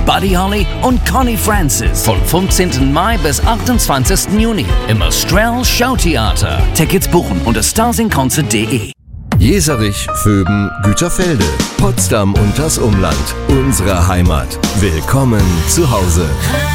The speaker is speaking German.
Buddy Holly und Connie Francis. Vom 15. Mai bis 28. Juni im Astrell Showtheater. Tickets buchen unter starsinconcert.de. Jeserich, Vöben, Güterfelde, Potsdam und das Umland. Unsere Heimat. Willkommen zu Hause.